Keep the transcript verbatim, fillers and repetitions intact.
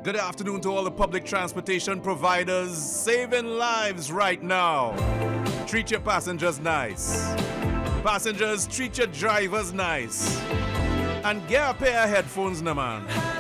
Good afternoon to all the public transportation providers saving lives right now. Treat your passengers nice. Passengers, treat your drivers nice. And get a pair of headphones, na man.